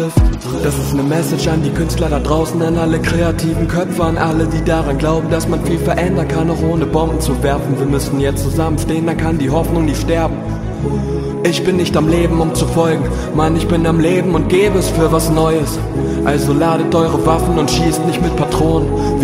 Das ist eine Message an die Künstler da draußen, an alle kreativen Köpfe, an alle, die daran glauben, dass man viel verändern kann, auch ohne Bomben zu werfen. Wir müssen jetzt zusammenstehen, dann kann die Hoffnung nicht sterben. Ich bin nicht am Leben, um zu folgen, Mann, ich bin am Leben und gebe es für was Neues. Also ladet eure Waffen und schießt nicht mit Patronen.